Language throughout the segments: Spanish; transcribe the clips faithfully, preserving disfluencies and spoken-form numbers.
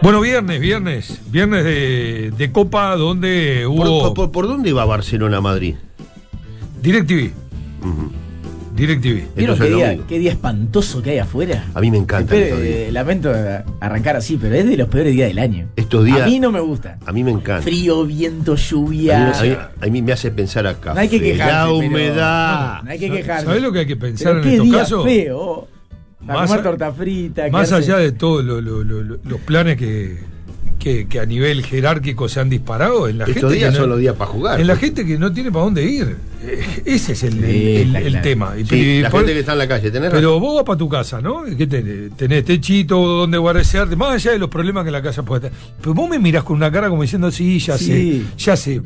Bueno, viernes, viernes, viernes de, de Copa, donde hubo... ¿Por, por, por dónde va Barcelona a Madrid? DirecTV. Uh-huh. DirecTV. ¿Vieron qué día, qué día espantoso que hay afuera? A mí me encanta. Espero, eh, lamento arrancar así, pero es de los peores días del año. Estos días... A mí no me gusta. A mí me encanta. Frío, viento, lluvia. A mí, a mí, a mí me hace pensar acá. No hay que quejarse. La pero, humedad. No, no hay que quejarse. ¿Sabés lo que hay que pensar pero en estos día casos? Feo. Para Más comer a, torta frita. Más hace... allá de todos lo, lo, lo, lo, los planes que, que, que a nivel jerárquico se han disparado, en la Estos gente días que no, son los días para jugar. En la gente que no tiene para dónde ir. Ese es el, Sí, el, el, el claro. tema. Sí, y, la por, gente que está en la calle. ¿Tenés pero razón? vos vas para tu casa, ¿no? ¿Qué tenés? Tenés techito, donde guaresearte, más allá de los problemas que la casa puede tener. Pero vos me mirás con una cara como diciendo, sí, ya Sí. sé, ya sé.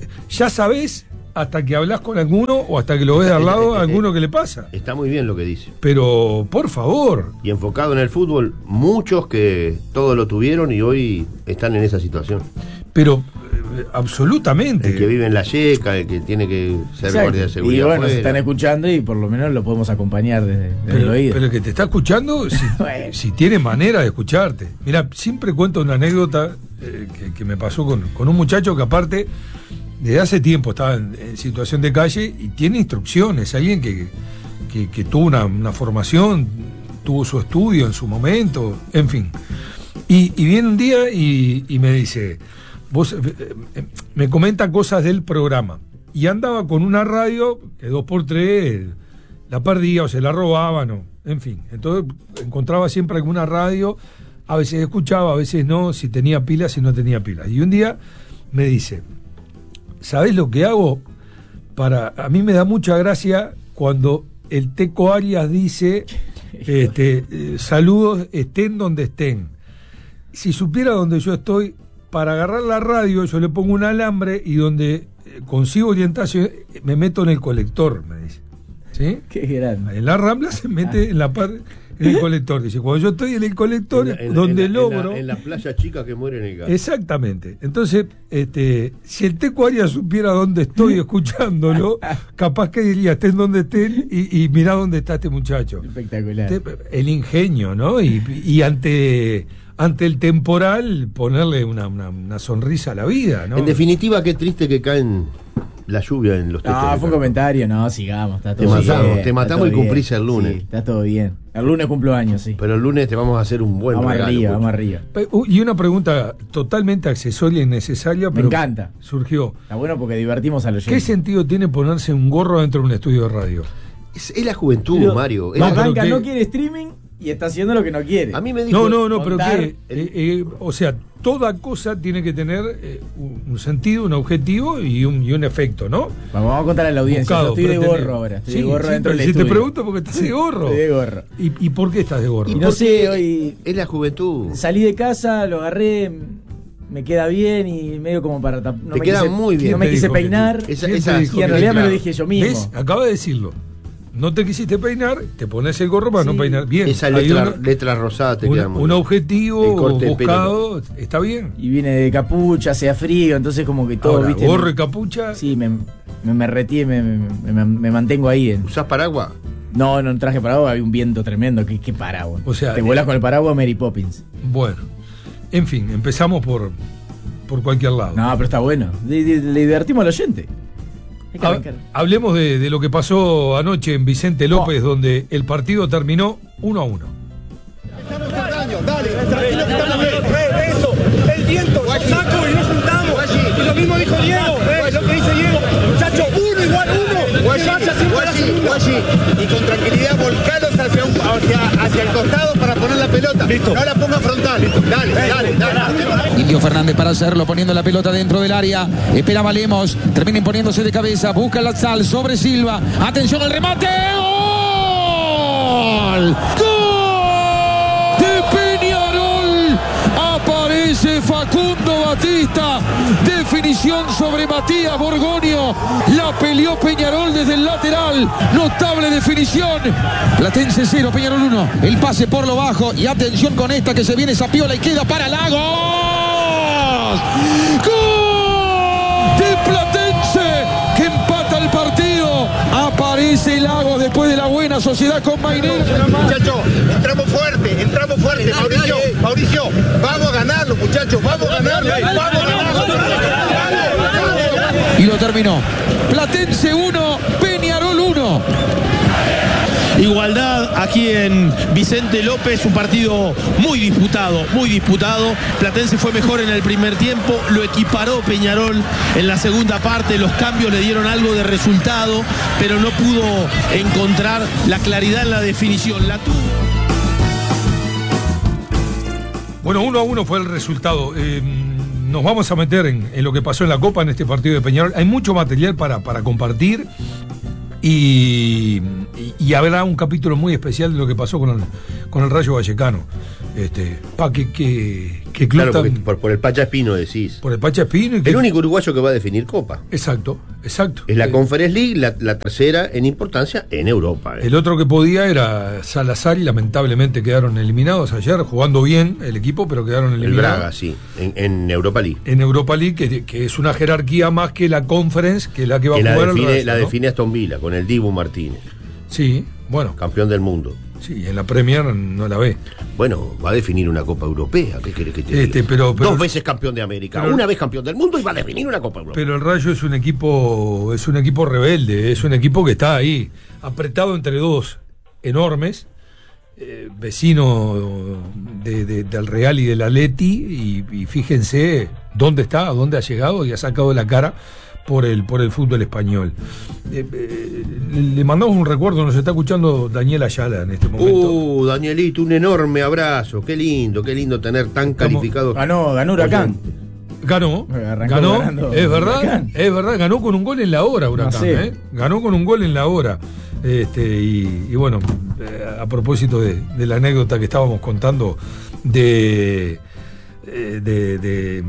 Ya sabés hasta que hablas con alguno o hasta que lo ves de al lado a alguno que le pasa. Está muy bien lo que dice. Pero, por favor. Y enfocado en el fútbol, muchos que todo lo tuvieron y hoy están en esa situación. Pero, eh, absolutamente. El que vive en la yeca, el que tiene que ser Exacto. guardia de seguridad. Y bueno, afuera. se están escuchando y por lo menos lo podemos acompañar desde, desde Pero, el oído. pero el que te está escuchando, si, Bueno. si tiene manera de escucharte. Mira, siempre cuento una anécdota eh, que, que me pasó con, con un muchacho que aparte, desde hace tiempo estaba en, en situación de calle y tiene instrucciones. Alguien que, que, que tuvo una, una formación, tuvo su estudio en su momento, en fin. Y, y viene un día y, y me dice, vos, eh, eh, me comenta cosas del programa. Y andaba con una radio que dos por tres la perdía o se la robaban, o, en fin. Entonces encontraba siempre alguna radio, a veces escuchaba, a veces no, si tenía pilas, si no tenía pilas. Y un día me dice, ¿sabés lo que hago? Para, a mí me da mucha gracia cuando el Teco Arias dice, este, eh, saludos, estén donde estén. Si supiera donde yo estoy, para agarrar la radio yo le pongo un alambre y donde eh, consigo orientación me meto en el colector, me dice. ¿Sí? Qué grande. En la Rambla se mete Ah. en la parte, en el colector. Dice, cuando yo estoy en el colector, En la- en- donde en la- logro... En la, en la playa chica que muere en el gas. Exactamente. Entonces, este, si el Teco Arias supiera dónde estoy escuchándolo, capaz que diría, estén donde estén y, y mirá dónde está este muchacho. Espectacular. Este, el ingenio, ¿no? Y, y ante, ante el temporal, ponerle una, una, una sonrisa a la vida, ¿no? En definitiva, qué triste que caen la lluvia en los techos. No, de fue un casa. comentario, no, sigamos, está Te todo matamos, bien. te está matamos todo y cumplís bien. el lunes. Sí, está todo bien. El lunes cumplo años, sí. Pero el lunes te vamos a hacer un buen Vamos regalo. arriba, Pucho. vamos arriba. Pe- uh, Y una pregunta totalmente accesoria y necesaria, Me pero encanta. surgió. Está bueno porque divertimos a los ¿Qué oyentes. sentido tiene ponerse un gorro dentro de un estudio de radio? Es, es la juventud, Pero Mario. Es no, la- pero Arranca, que- no quiere streaming y está haciendo lo que no quiere. A mí me dijo. No, no, no, pero contar que, eh, eh, o sea, toda cosa tiene que tener eh, un, un sentido, un objetivo y un, y un efecto, ¿no? Vamos a contar a la audiencia. Buscado, Yo estoy de pretendido. gorro ahora. Estoy Sí, de gorro sí, dentro pero del si te estudio. pregunto por qué estás de gorro. Estoy de gorro. ¿Y, y por qué estás de gorro? Y ¿Y no por sé, qué? hoy Es la juventud. salí de casa, lo agarré, me queda bien y medio como para tap- no Te me queda quise- muy bien. No me ¿Quién te quise dijo que peinar. te- Esa- quién te esa- dijo Y en que realidad te- me lo dije yo mismo. ¿Ves? Acaba de decirlo. No te quisiste peinar, te pones el gorro para Sí. no peinar. Bien. Esa hay letra, una- letra rosada te un, queda muy un bien. objetivo El corte de pelo, buscado, está bien. Y vine de capucha, hacía frío, entonces como que todo, Ahora, viste. gorro me- y capucha. Sí, me, me, me retí, me, me, me- me mantengo ahí. En... ¿Usás paraguas? No, no traje paraguas, había un viento tremendo. ¿Qué, qué paraguas? O sea, te volás con el paraguas Mary Poppins. Bueno, en fin, empezamos por, por cualquier lado. No, pero está bueno. Le, le- le divertimos al oyente. Hay que Ha- arrancar. hablemos de, de lo que pasó anoche en Vicente López, donde el partido terminó uno a uno. Dale, tranquilo que estamos bien. Eh, eso, el viento, yo saco y no juntamos. Y lo mismo dijo Diego, eh, lo que dice Diego. Muchachos, uno igual uno. Guayi, Guayi, Guayi, y con tranquilidad volcados hacia, un- hacia, hacia el costado para poner la pelota. Listo. No la ponga frontal. Dale, dale, dale. Indio Fernández para hacerlo, poniendo la pelota dentro del área. Espera Valemos, termina imponiéndose de cabeza. Busca la sal sobre Silva. Atención al remate. ¡Gol! ¡Gol! De Peñarol. Aparece Facundo Batista. Definición sobre Matías Borgoño. La peleó Peñarol desde el lateral. Notable definición. Platense cero, Peñarol uno. El pase por lo bajo. Y atención con esta que se viene Sapiola y queda para Lagos. ¡Gol! De Platense que empata el partido. A Aparece Lagos después de la buena sociedad con Mainero. Muchachos, entramos fuerte, entramos fuerte, Mauricio, Mauricio, vamos a ganarlo, muchachos, vamos a ganarlo, vamos a ganarlo. Y lo terminó. Platense uno, Peñarol uno. Igualdad aquí en Vicente López, un partido muy disputado, muy disputado. Platense fue mejor en el primer tiempo, lo equiparó Peñarol en la segunda parte, los cambios le dieron algo de resultado, pero no pudo encontrar la claridad en la definición. La tuvo. Bueno, uno a uno fue el resultado. Eh, nos vamos a meter en, en lo que pasó en la Copa en este partido de Peñarol. Hay mucho material para, para compartir. Y, y, y habrá un capítulo muy especial de lo que pasó con el, con el Rayo Vallecano. Este, pa, que, que, que club Claro, tan- porque por, por el Pacha Espino decís. por el Pacha Espino. Y que- El único uruguayo que va a definir Copa. Exacto, exacto. Es la Eh, Conference League, la, la tercera en importancia en Europa. eh. El otro que podía era Salazar y lamentablemente quedaron eliminados ayer, jugando bien el equipo, pero quedaron El eliminados. Braga, sí, en, en Europa League. En Europa League, que, que es una jerarquía más que la Conference, que es la que va Que a la jugar define, el Rayo, la ¿no? define Aston Villa, con el Dibu Martínez, Sí, bueno, campeón del mundo. sí, en la Premier no la ve. Bueno, va a definir una Copa Europea. ¿Qué querés que te Este, diga? pero- pero- Dos veces campeón de América, pero- una vez campeón del mundo y va a definir una Copa Europea. Pero el Rayo es un equipo, es un equipo rebelde, es un equipo que está ahí, apretado entre dos enormes, eh, vecino de, de- del Real y del Atleti, y, y fíjense dónde está, dónde ha llegado y ha sacado la cara por el, por el fútbol español. Eh, eh, le mandamos un recuerdo, nos está escuchando Daniel Ayala en este momento. Uh, Danielito, un enorme abrazo. Qué lindo, qué lindo tener tan calificados. Ganó, ganó Huracán. Ganó, Arrancó ganó, ganando es verdad, Huracán. es verdad, ganó con un gol en la hora Huracán, No sé. ¿eh? Ganó con un gol en la hora. Este, y, y bueno, eh, a propósito de, de la anécdota que estábamos contando de, eh, de, de,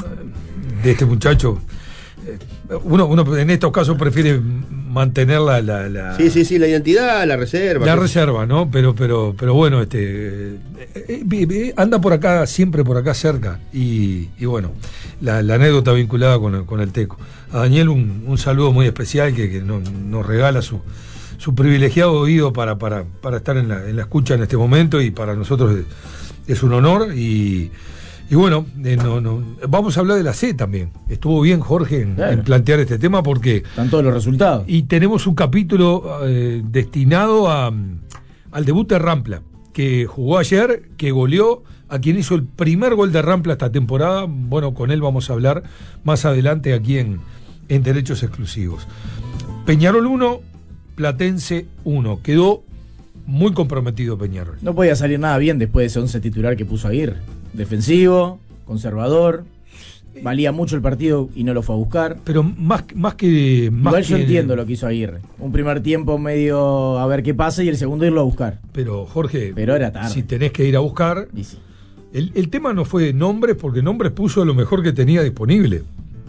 de este muchacho, eh, uno, uno en estos casos prefiere mantener la, la, la- Sí, sí, sí, la identidad, la reserva. la que- reserva, ¿no? Pero, pero, pero bueno, este eh, eh, eh, anda por acá, siempre por acá cerca. Y, y bueno, la, la anécdota vinculada con el, con el Teco. A Daniel un, un saludo muy especial que, que nos, nos regala su, su privilegiado oído para, para, para estar en la, en la escucha en este momento, y para nosotros es, es un honor. Y, y bueno, eh, no, no, vamos a hablar de la C también. Estuvo bien Jorge en, Claro. en plantear este tema, porque Están todos los resultados. y tenemos un capítulo eh, destinado a, al debut de Rampla, que jugó ayer, que goleó a quien hizo el primer gol de Rampla esta temporada. Bueno, con él vamos a hablar más adelante aquí en, en Derechos Exclusivos. Peñarol uno, Platense uno. Quedó muy comprometido Peñarol. No podía salir nada bien después de ese once titular que puso Aguirre. Defensivo, conservador, valía mucho el partido y no lo fue a buscar. Pero más, más que... Más Igual yo que- entiendo lo que hizo Aguirre. Un primer tiempo medio a ver qué pasa y el segundo irlo a buscar. Pero Jorge, Pero era tarde. si tenés que ir a buscar... Y sí. El, el tema no fue Nombres, porque Nombres puso lo mejor que tenía disponible,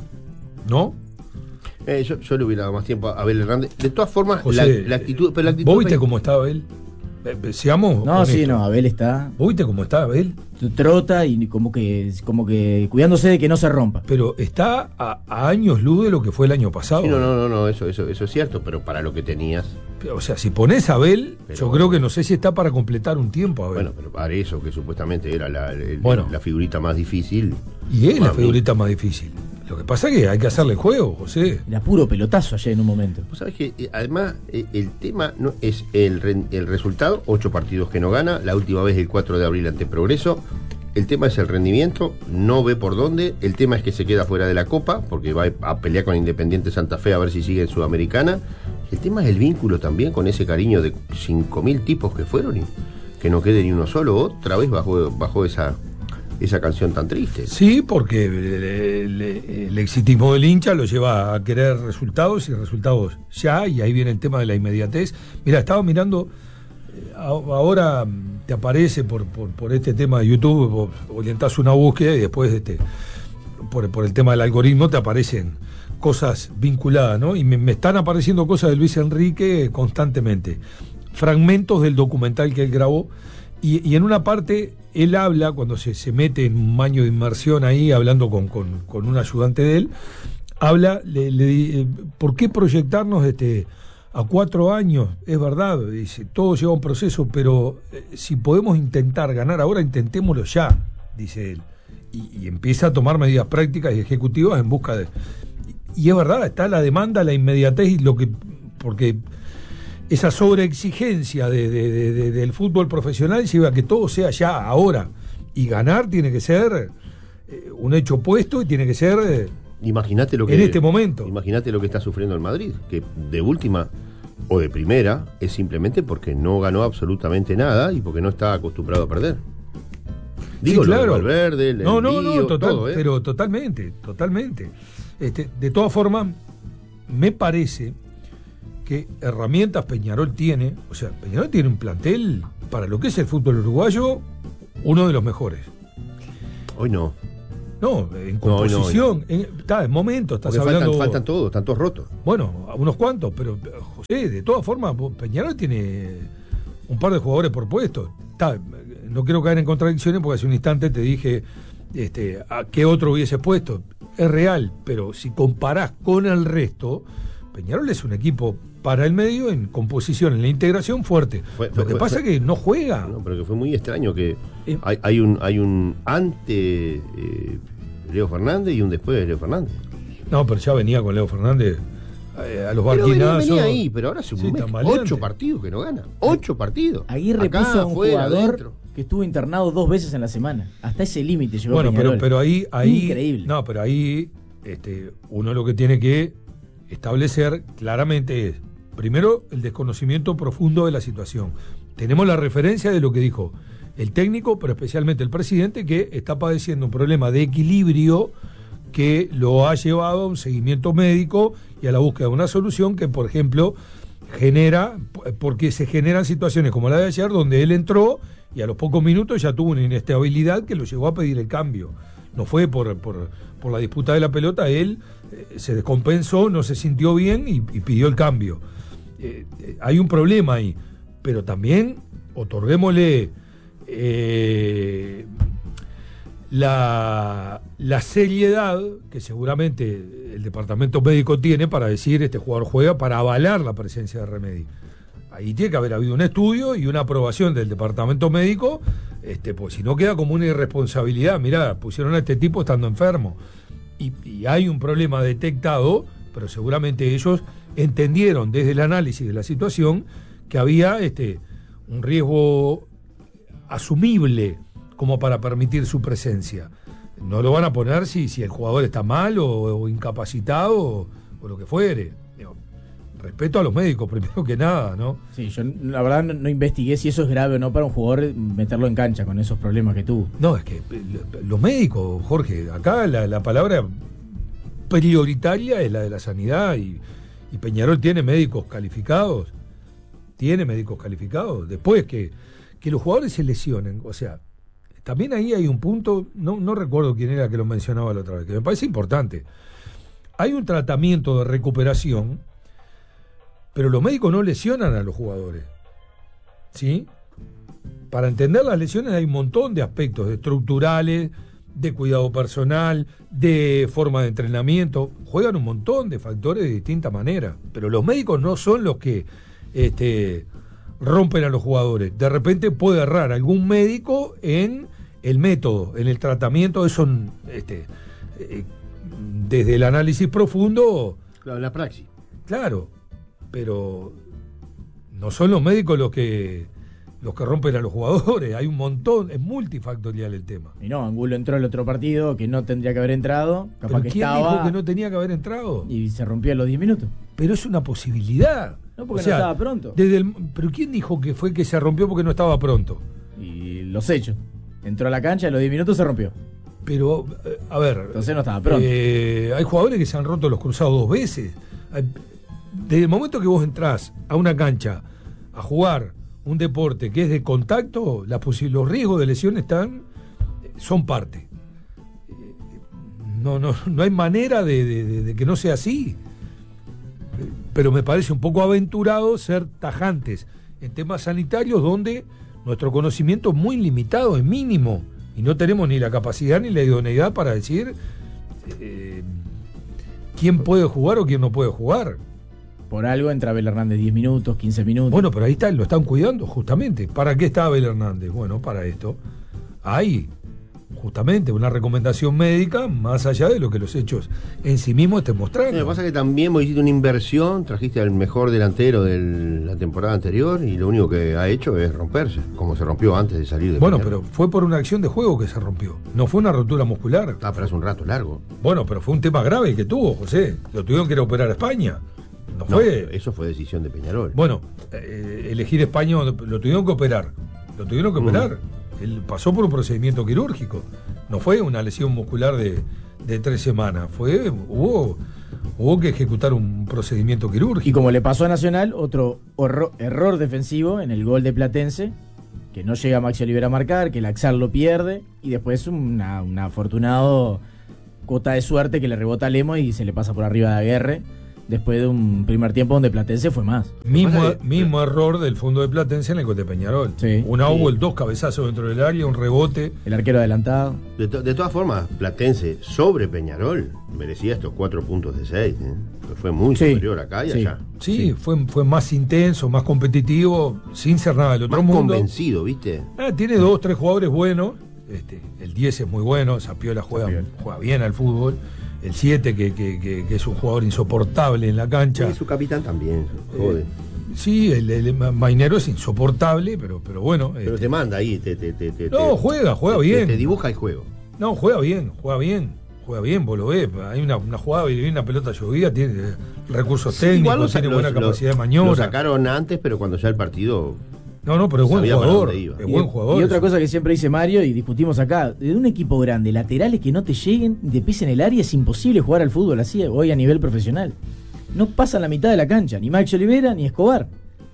¿no? Eh, yo, yo le hubiera dado más tiempo a Abel Hernández. De todas formas, la, José, la actitud. Pero la actitud ¿Vos viste Pe- cómo estaba él? Eh, eh, Seamos No, sí, honestos. no, Abel está ¿Vos viste cómo estaba él? trota y como que como que cuidándose de que no se rompa. Pero está a, a años luz de lo que fue el año pasado. Sí, no, no, no, no, eso, eso, eso es cierto, pero para lo que tenías. O sea, si pones a Abel, Pero yo bueno. creo que no sé si está para completar un tiempo, Abel. Bueno, pero para eso, que supuestamente era la, el- Bueno. la figurita más difícil. y es la Para mí. figurita más difícil. Lo que pasa es que hay que hacerle juego, José. Era puro pelotazo ayer en un momento. Vos sabés que eh, además eh, el tema no es el, ren- el resultado, ocho partidos que no gana, la última vez el cuatro de abril ante Progreso. El tema es el rendimiento, no ve por dónde. El tema es que se queda fuera de la Copa, porque va a pelear con Independiente Santa Fe a ver si sigue en Sudamericana. El tema es el vínculo también con ese cariño de cinco mil tipos que fueron y que no quede ni uno solo. Otra vez bajo, bajo esa, esa canción tan triste. Sí, porque el, el- el exitismo del hincha lo lleva a querer resultados y resultados ya, y ahí viene el tema de la inmediatez. Mira, estaba mirando, eh, a- ahora mm, te aparece por, por, por este tema de YouTube, vos orientás una búsqueda y después este, por, por el tema del algoritmo te aparecen cosas vinculadas, ¿no? Y me, me están apareciendo cosas de Luis Enrique constantemente, fragmentos del documental que él grabó. Y, y en una parte él habla, cuando se, se mete en un baño de inmersión ahí, hablando con, con, con un ayudante de él, habla, le, le di- eh, ¿por qué proyectarnos este, a cuatro años, es verdad, dice, todo lleva un proceso, pero eh, si podemos intentar ganar ahora, intentémoslo ya, dice él. Y, y empieza a tomar medidas prácticas y ejecutivas en busca de... Y, y es verdad, está la demanda, la inmediatez y lo que... porque esa sobreexigencia de, de, de, de, del fútbol profesional lleva a que todo sea ya, ahora. Y ganar tiene que ser eh, un hecho opuesto y tiene que ser... Eh, Imagínate lo que, en este momento. Imagínate lo que está sufriendo el Madrid, que de última o de primera es simplemente porque no ganó absolutamente nada y porque no está acostumbrado a perder. Digo, sí, claro. Lo de Valverde, el no, no, envío, no, total, todo, ¿eh? Pero totalmente, totalmente. Este, de todas formas, me parece que herramientas Peñarol tiene, o sea, Peñarol tiene un plantel para lo que es el fútbol uruguayo, uno de los mejores. Hoy no. No, en composición, no, no, no. En, está, en momentos, estás Porque hablando... Faltan, faltan todos, están todos rotos. Bueno, a unos cuantos, pero José, de todas formas, Peñarol tiene un par de jugadores por puesto. Está, no quiero caer en contradicciones porque hace un instante te dije este, a qué otro hubiese puesto. Es real, pero si comparás con el resto, Peñarol es un equipo para el medio en composición, en la integración fuerte. Fue, Lo fue, que fue, pasa es que no juega. No, pero que fue muy extraño que Eh. hay, hay un hay un ante eh, Leo Fernández y un después de Leo Fernández. No, pero ya venía con Leo Fernández eh, a los Pero venía, barquinazos. venía ahí, pero ahora hace un Sí, mes, tambaleante. ocho partidos que no gana. Ocho partidos. Aguirre Acá, puso a un afuera, jugador adentro. que estuvo internado dos veces en la semana. Hasta ese límite llegó Bueno, Peñarol. pero, pero ahí, ahí. Increíble. No, pero ahí este, uno lo que tiene que establecer claramente es, primero, el desconocimiento profundo de la situación. Tenemos la referencia de lo que dijo el técnico, pero especialmente el presidente, que está padeciendo un problema de equilibrio que lo ha llevado a un seguimiento médico y a la búsqueda de una solución que, por ejemplo, genera, porque se generan situaciones como la de ayer, donde él entró y a los pocos minutos ya tuvo una inestabilidad que lo llevó a pedir el cambio. No fue por, por, por la disputa de la pelota, él eh, se descompensó, no se sintió bien y, y pidió el cambio. Eh, eh, hay un problema ahí, pero también otorguémosle eh, la, la seriedad que seguramente el departamento médico tiene para decir este jugador juega, para avalar la presencia de Remedi. Ahí tiene que haber habido un estudio y una aprobación del departamento médico, este, pues si no queda como una irresponsabilidad. Mirá, pusieron a este tipo estando enfermo y, y hay un problema detectado, pero seguramente ellos entendieron desde el análisis de la situación que había este, un riesgo asumible como para permitir su presencia. No lo van a poner si, si el jugador está mal o, o incapacitado o, o lo que fuere. Digo, respeto a los médicos, primero que nada, ¿no? Sí, yo la verdad no, no investigué si eso es grave o no para un jugador meterlo en cancha con esos problemas que tuvo. No, es que los médicos, Jorge, acá la, la palabra prioritaria es la de la sanidad y, y Peñarol tiene médicos calificados, tiene médicos calificados. Después que, que los jugadores se lesionen, o sea, también ahí hay un punto, no, no recuerdo quién era que lo mencionaba la otra vez, que me parece importante. Hay un tratamiento de recuperación, pero los médicos no lesionan a los jugadores, ¿sí? Para entender las lesiones hay un montón de aspectos estructurales, de cuidado personal, de forma de entrenamiento, juegan un montón de factores de distinta manera, pero los médicos no son los que este, rompen a los jugadores. De repente puede errar algún médico en el método, en el tratamiento, eso este, eh, desde el análisis profundo. Claro, la praxis. Claro, pero no son los médicos los que los que rompen a los jugadores, hay un montón, es multifactorial el tema. Y no, Angulo entró el otro partido que no tendría que haber entrado, capaz ¿Pero que quién estaba dijo que no tenía que haber entrado? y se rompió a los diez minutos. Pero es una posibilidad. No, porque O sea, no estaba pronto. Desde el, pero ¿quién dijo que fue que se rompió porque no estaba pronto? Y los hechos. Entró a la cancha, a los diez minutos se rompió. Pero, eh, a ver... Entonces no estaba pronto. Eh, hay jugadores que se han roto los cruzados dos veces. Hay, desde el momento que vos entrás a una cancha a jugar un deporte que es de contacto, la los riesgos de lesión están, son parte. No, no, no hay manera de, de, de que no sea así. Pero me parece un poco aventurado ser tajantes en temas sanitarios donde nuestro conocimiento es muy limitado, es mínimo, y no tenemos ni la capacidad ni la idoneidad para decir eh, quién puede jugar o quién no puede jugar. Por algo entra Abel Hernández diez minutos, quince minutos. Bueno, pero ahí está, lo están cuidando justamente. ¿Para qué está Abel Hernández? Bueno, para esto. Hay justamente una recomendación médica más allá de lo que los hechos en sí mismos estén mostrando. Lo que pasa es que también vos hiciste una inversión, trajiste al mejor delantero de la temporada anterior y lo único que ha hecho es romperse, como se rompió antes de salir de Bueno, Peñarol. pero fue por una acción de juego que se rompió. No fue una rotura muscular. Ah, pero hace un rato largo. Bueno, pero fue un tema grave que tuvo, José. Lo tuvieron que ir a operar a España. No No, fue. eso fue decisión de Peñarol. Bueno, eh, elegir España lo tuvieron que operar. Lo tuvieron que Mm. operar. Él pasó por un procedimiento quirúrgico. No fue una lesión muscular de, de tres semanas. Fue, hubo, hubo que ejecutar un procedimiento quirúrgico. Y como le pasó a Nacional, otro horror, error defensivo en el gol de Platense, que no llega Maxi Olivera a marcar, que el Axar lo pierde, y después una, una afortunado cuota de suerte que le rebota a Lemo y se le pasa por arriba de Aguerre, después de un primer tiempo donde Platense fue más. Mismo, Pasa que- mismo error del fondo de Platense en el gol de Peñarol. Sí. Una Sí. hubo el dos cabezazos dentro del área, un rebote. El arquero adelantado. De, to- de todas formas, Platense sobre Peñarol merecía estos cuatro puntos de seis. ¿eh? Fue muy Sí, superior acá y sí. allá. Sí, Sí. Fue, fue más intenso, más competitivo, sin ser nada del otro Más mundo. convencido, ¿viste? Ah, tiene dos, tres jugadores buenos. Este, el diez es muy bueno, Sapiola juega, Sapiola. juega bien al fútbol. El siete, que, que, que, que es un jugador insoportable en la cancha. Y su capitán también, jode. Eh, sí, el, el Mainero es insoportable, pero, pero bueno. Pero este, te manda ahí, te, te, te, te- No, te- juega, juega te- bien. Te dibuja el juego. No, juega bien, juega bien. Juega bien, vos lo ves. Hay una, una jugada y una pelota llovida, tiene eh, recursos Sí, técnicos, igual lo sa- tiene lo- buena lo- capacidad de Lo maniobra. sacaron antes, pero cuando ya el partido. No, no, pero es buen Sabía para jugador. dónde iba. Es Y, buen jugador. y otra cosa que siempre dice Mario, y discutimos acá, de un equipo grande, laterales que no te lleguen, te pisen el área, es imposible jugar al fútbol así hoy a nivel profesional. No pasan la mitad de la cancha, ni Max Olivera ni Escobar.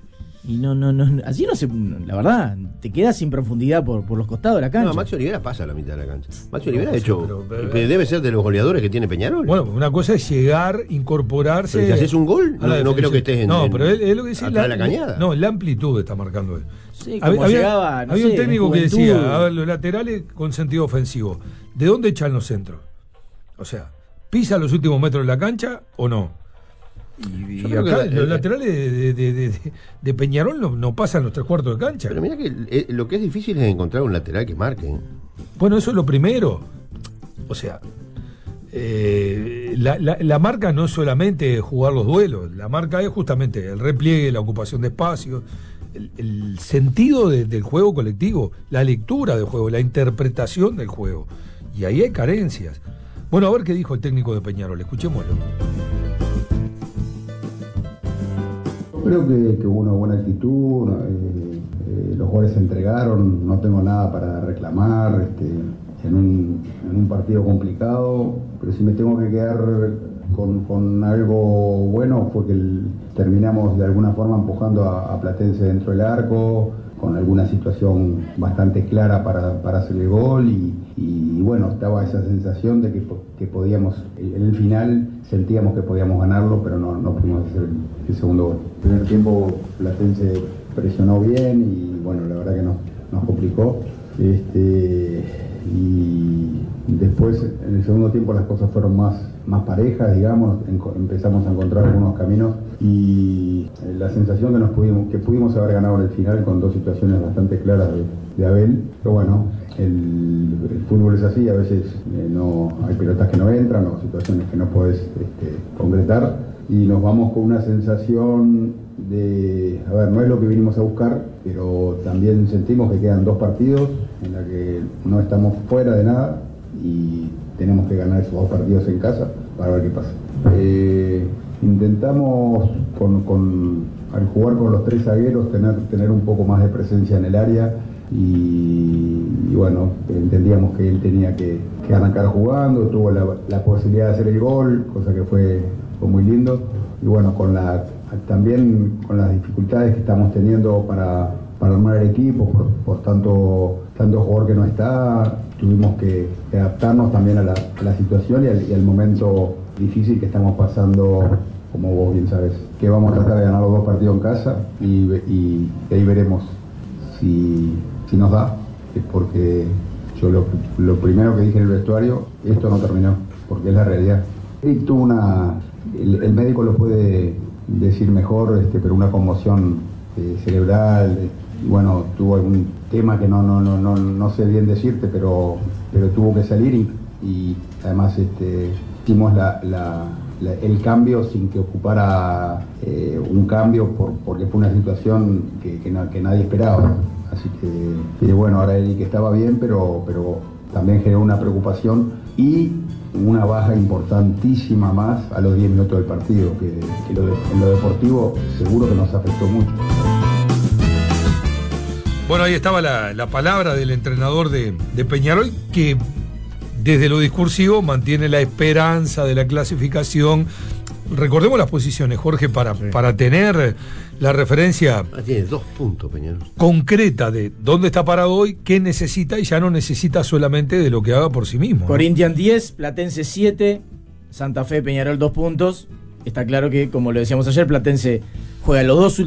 Y no, no, no, así no se, la verdad, te quedas sin profundidad por, por los costados de la cancha. No, Maxi Olivera pasa a la mitad de la cancha. Maxi No, Olivera, de sí, hecho, pero- pero- pero debe ser de los goleadores que tiene Peñarol. Bueno, una cosa es llegar, incorporarse. Pero si haces un gol, a la no- no creo definición. que estés en- No, en- pero él, él lo que dice atrás de la, la cañada. No, la amplitud está marcando él. Sí, Había, como había- llegaba, no había sé, un técnico en que Juventud. decía, a ver, los laterales con sentido ofensivo. ¿De dónde echan los centros? O sea, ¿pisa los últimos metros de la cancha o no? Y, Yo y creo que acá la- los eh, laterales de, de- de- de- de Peñarol no, no pasan los tres cuartos de cancha. Pero mira que eh, lo que es difícil es encontrar un lateral que marque. ¿eh? Bueno, eso es lo primero. O sea, eh, la, la- la marca no es solamente jugar los duelos, la marca es justamente el repliegue, la ocupación de espacios, el, el sentido de- del juego colectivo, la lectura del juego, la interpretación del juego. Y ahí hay carencias. Bueno, a ver qué dijo el técnico de Peñarol, escuchémoslo. Creo que, que hubo una buena actitud, ¿no? eh, eh, los jugadores se entregaron, no tengo nada para reclamar, este, en, un, en un partido complicado, pero si me tengo que quedar con, con algo bueno fue que el- terminamos de alguna forma empujando a, a Platense dentro del arco, con alguna situación bastante clara para, para hacer el gol y, y, bueno, estaba esa sensación de que, po- que podíamos, en el final sentíamos que podíamos ganarlo, pero no, no pudimos hacer el, el segundo gol. El primer tiempo Platense presionó bien y bueno, la verdad que nos, nos complicó. Este, y después en el segundo tiempo las cosas fueron más, más parejas, digamos, enco- empezamos a encontrar algunos caminos y eh, la sensación que nos pudimos, que pudimos haber ganado en el final con dos situaciones bastante claras de, de Abel, pero bueno, el, el fútbol es así, a veces eh, no hay pelotas que no entran o situaciones que no podés este, concretar y nos vamos con una sensación de, a ver, no es lo que vinimos a buscar, pero también sentimos que quedan dos partidos en la que no estamos fuera de nada y tenemos que ganar esos dos partidos en casa para ver qué pasa. Eh, intentamos con, con, al jugar con los tres zagueros tener, tener un poco más de presencia en el área y, y bueno, entendíamos que él tenía que, que arrancar jugando, tuvo la, la posibilidad de hacer el gol, cosa que fue, fue muy lindo y bueno, con la, también con las dificultades que estamos teniendo para, para armar el equipo, por, por tanto, tanto jugador que no está, tuvimos que, que adaptarnos también a la, a la situación y al, y al momento difícil que estamos pasando, como vos bien sabes, que vamos a tratar de ganar los dos partidos en casa y, y, y ahí veremos si, si nos da, es porque yo lo, lo primero que dije en el vestuario, esto no terminó, porque es la realidad. Eric tuvo una, el, el médico lo puede, decir mejor, este, pero una conmoción eh, cerebral. Eh, bueno, tuvo algún tema que no, no, no, no, no sé bien decirte, pero, pero tuvo que salir y, y además este, hicimos la, la, la, el cambio sin que ocupara eh, un cambio por, porque fue una situación que, que, no, que nadie esperaba. Así que, que bueno, ahora Eric estaba bien, pero, pero también generó una preocupación y una baja importantísima más a los diez minutos del partido, que, que lo de, en lo deportivo seguro que nos afectó mucho. Bueno, ahí estaba la, la palabra del entrenador de, de Peñarol, que desde lo discursivo mantiene la esperanza de la clasificación. Recordemos las posiciones, Jorge, para, sí. para tener la referencia ah, tiene dos puntos, Peñarol, concreta de dónde está parado hoy, qué necesita, y ya no necesita solamente de lo que haga por sí mismo, ¿no? Corinthians diez, Platense siete, Santa Fe, Peñarol dos puntos. Está claro que, como lo decíamos ayer, Platense juega los dos últimos